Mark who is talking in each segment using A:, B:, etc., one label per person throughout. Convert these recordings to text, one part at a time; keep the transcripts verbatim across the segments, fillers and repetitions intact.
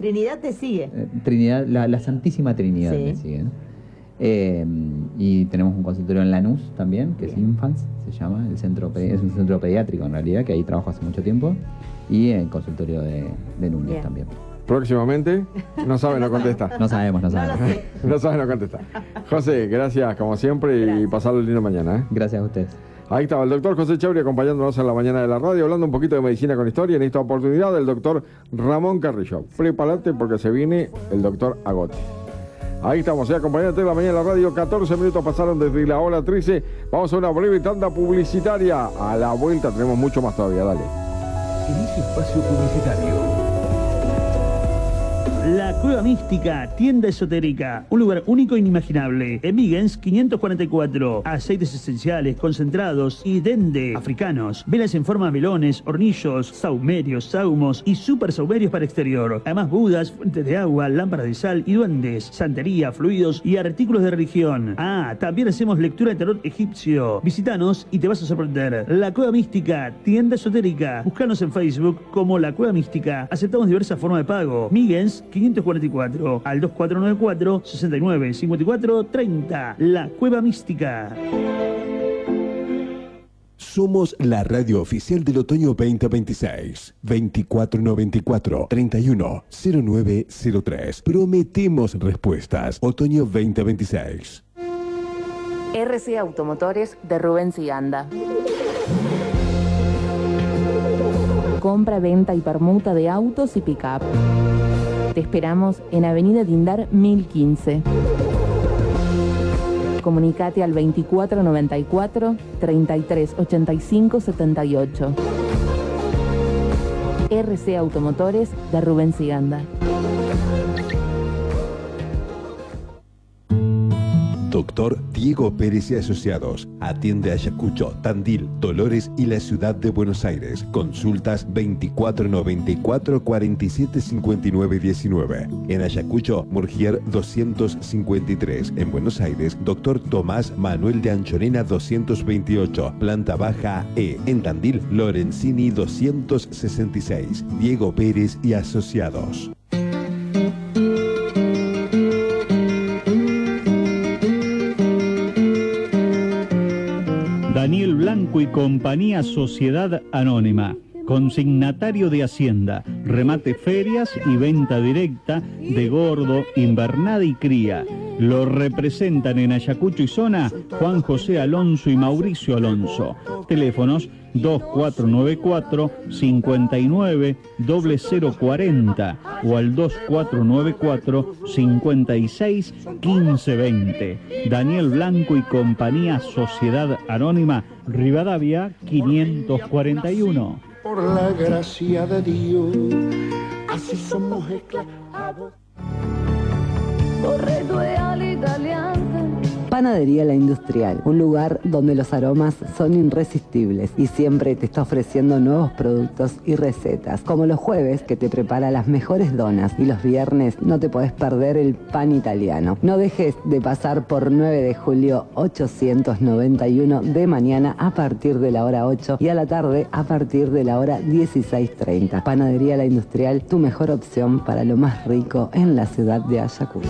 A: Trinidad te sigue.
B: Eh, Trinidad, la, la Santísima Trinidad
A: Sí.
B: me sigue. Eh, y tenemos un consultorio en Lanús también, que Bien. es Infants, se llama, el centro es un centro pediátrico en realidad, que ahí trabajo hace mucho tiempo, y el consultorio de, de Núñez Bien. también.
C: Próximamente, no sabe, no contesta.
B: No sabemos, no sabemos.
C: No, no sabe, no contesta. José, gracias como siempre gracias. y pasarlo lindo mañana. ¿eh?
B: Gracias a ustedes.
C: Ahí estaba el doctor José Chauri acompañándonos en la mañana de la radio, hablando un poquito de medicina con historia. En esta oportunidad, el doctor Ramón Carrillo. Prepárate porque se viene el doctor Agote. Ahí estamos, ¿eh? acompañándote en la mañana de la radio. catorce minutos pasaron desde la hora trece. Vamos a una breve tanda publicitaria. A la vuelta tenemos mucho más todavía. Dale.
D: Inicio espacio publicitario.
E: La Cueva Mística, tienda esotérica, un lugar único e inimaginable. En Migens quinientos cuarenta y cuatro, aceites esenciales, concentrados y dende africanos, velas en forma de melones, hornillos, saumerios, saumos y super saumerios para exterior. Además budas, fuentes de agua, lámparas de sal y duendes, santería, fluidos y artículos de religión. Ah, también hacemos lectura de tarot egipcio. Visítanos y te vas a sorprender. La Cueva Mística, tienda esotérica. Búscanos en Facebook como La Cueva Mística. Aceptamos diversas formas de pago. Migens quinientos cuarenta y cuatro al dos cuatro nueve cuatro, sesenta y nueve, cincuenta y cuatro, treinta. La Cueva Mística.
D: Somos la radio oficial del otoño veinte veintiséis. veinticuatro noventa y cuatro, treinta y uno, cero nueve cero tres. Prometemos respuestas. Otoño veinte veintiséis.
F: R C Automotores de Rubén Siganda. Compra, venta y permuta de autos y pick-up. Te esperamos en Avenida Dindar mil quince. Comunicate al veinticuatro noventa y cuatro, treinta y tres ochenta y cinco setenta y ocho. R C Automotores de Rubén Siganda.
D: Doctor Diego Pérez y Asociados. Atiende Ayacucho, Tandil, Dolores y la ciudad de Buenos Aires. Consultas veinticuatro noventa y cuatro, cuarenta y siete cincuenta y nueve diecinueve. En Ayacucho, Murgier doscientos cincuenta y tres. En Buenos Aires, Doctor Tomás Manuel de Anchorena doscientos veintiocho. Planta baja E. En Tandil, Lorenzini doscientos sesenta y seis. Diego Pérez y Asociados.
E: Daniel Blanco y compañía Sociedad Anónima, consignatario de Hacienda, remate ferias y venta directa de gordo, invernada y cría. Lo representan en Ayacucho y zona Juan José Alonso y Mauricio Alonso. Teléfonos dos cuatro nueve cuatro, cinco nueve, cero cero cuatro cero o al dos cuatro nueve cuatro, cinco seis, uno cinco dos cero. Daniel Blanco y compañía Sociedad Anónima, Rivadavia quinientos cuarenta y uno.
G: Por la gracia de Dios, así somos esclavos.
H: Panadería La Industrial, un lugar donde los aromas son irresistibles y siempre te está ofreciendo nuevos productos y recetas, como los jueves que te prepara las mejores donas y los viernes no te podés perder el pan italiano. No dejes de pasar por nueve de julio ochocientos noventa y uno de mañana a partir de la hora ocho y a la tarde a partir de la hora dieciséis treinta. Panadería La Industrial, tu mejor opción para lo más rico en la ciudad de Ayacucho.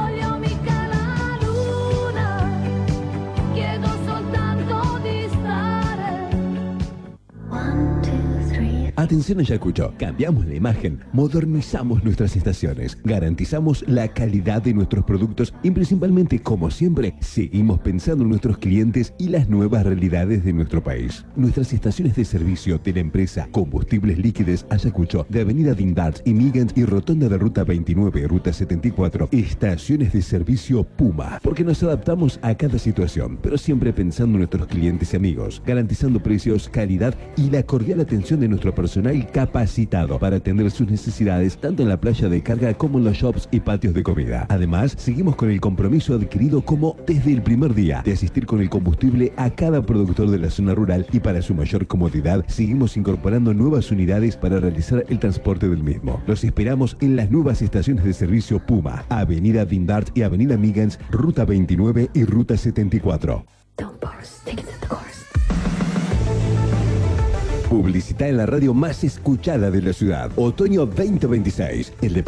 D: Atención Ayacucho, cambiamos la imagen, modernizamos nuestras estaciones, garantizamos la calidad de nuestros productos y principalmente, como siempre, seguimos pensando en nuestros clientes y las nuevas realidades de nuestro país. Nuestras estaciones de servicio de la empresa Combustibles Líquidos Ayacucho, de Avenida Dindars y Migens y Rotonda de Ruta veintinueve, Ruta setenta y cuatro, estaciones de servicio Puma, porque nos adaptamos a cada situación, pero siempre pensando en nuestros clientes y amigos, garantizando precios, calidad y la cordial atención de nuestro personal capacitado para atender sus necesidades tanto en la playa de carga como en los shops y patios de comida. Además, seguimos con el compromiso adquirido como desde el primer día de asistir con el combustible a cada productor de la zona rural y para su mayor comodidad seguimos incorporando nuevas unidades para realizar el transporte del mismo. Los esperamos en las nuevas estaciones de servicio Puma, Avenida Dindart y Avenida Migens, Ruta veintinueve y Ruta setenta y cuatro. Publicidad en la radio más escuchada de la ciudad. Otoño veinte veintiséis. El